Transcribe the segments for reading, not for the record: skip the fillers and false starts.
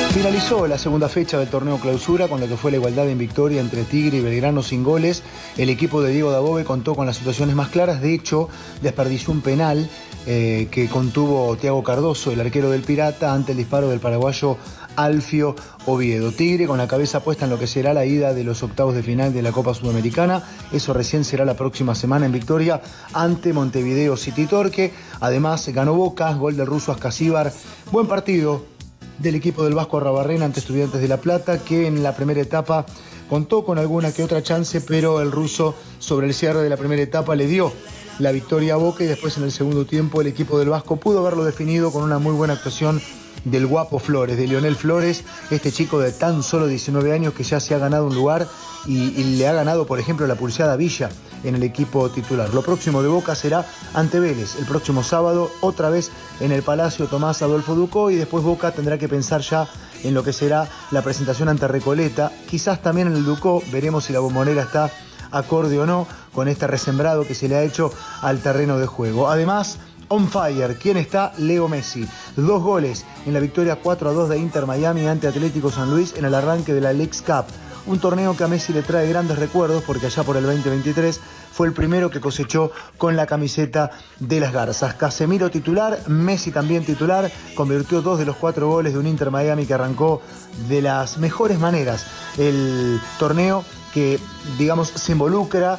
Finalizó la segunda fecha del torneo Clausura con lo que fue la igualdad en victoria entre Tigre y Belgrano sin goles. El equipo de Diego Dabove contó con las situaciones más claras. De hecho, desperdició un penal que contuvo Thiago Cardoso, el arquero del Pirata, ante el disparo del paraguayo Alfio Oviedo. Tigre con la cabeza puesta en lo que será la ida de los octavos de final de la Copa Sudamericana. Eso recién será la próxima semana en victoria ante Montevideo City Torque. Además, ganó Boca, gol del ruso Ascasíbar. Buen partido del equipo del Vasco Arrabarrena ante Estudiantes de La Plata, que en la primera etapa contó con alguna que otra chance, pero el ruso sobre el cierre de la primera etapa le dio la victoria a Boca y después en el segundo tiempo el equipo del Vasco pudo haberlo definido con una muy buena actuación del guapo Flores, de Lionel Flores, este chico de tan solo 19 años que ya se ha ganado un lugar y le ha ganado, por ejemplo, la pulseada Villa en el equipo titular. Lo próximo de Boca será ante Vélez el próximo sábado, otra vez en el Palacio Tomás Adolfo Ducó, y después Boca tendrá que pensar ya en lo que será la presentación ante Recoleta, quizás también en el Ducó. Veremos si la Bombonera está acorde o no con este resembrado que se le ha hecho al terreno de juego. Además, on fire, ¿quién está? Leo Messi. 2 goles en la victoria 4-2 de Inter Miami ante Atlético San Luis en el arranque de la Leagues Cup. Un torneo que a Messi le trae grandes recuerdos porque allá por el 2023 fue el primero que cosechó con la camiseta de las Garzas. Casemiro titular, Messi también titular, convirtió 2 de los 4 goles de un Inter Miami que arrancó de las mejores maneras el torneo, que digamos se involucra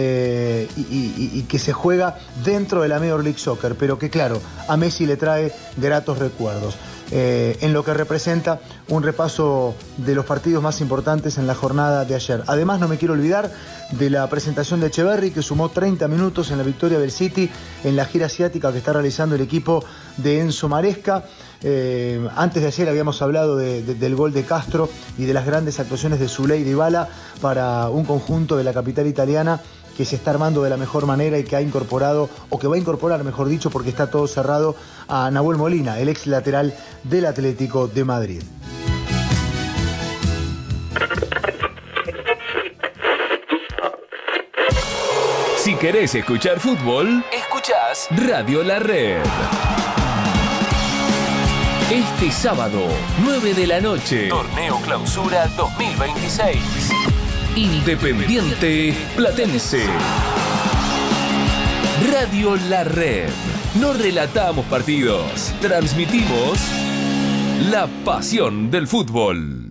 y que se juega dentro de la Major League Soccer, pero que claro, a Messi le trae gratos recuerdos. En lo que representa un repaso de los partidos más importantes en la jornada de ayer. Además, no me quiero olvidar de la presentación de Echeverri, que sumó 30 minutos en la victoria del City en la gira asiática que está realizando el equipo de Enzo Maresca. Antes de ayer habíamos hablado del gol de Castro y de las grandes actuaciones de Zuley Dybala para un conjunto de la capital italiana que se está armando de la mejor manera y que ha incorporado, o que va a incorporar, mejor dicho, porque está todo cerrado, a Nahuel Molina, el ex lateral del Atlético de Madrid. Si querés escuchar fútbol, escuchás Radio La Red. Este sábado, 9 de la noche, Torneo Clausura 2026. Independiente Platense. Radio La Red. No relatamos partidos, transmitimos la pasión del fútbol.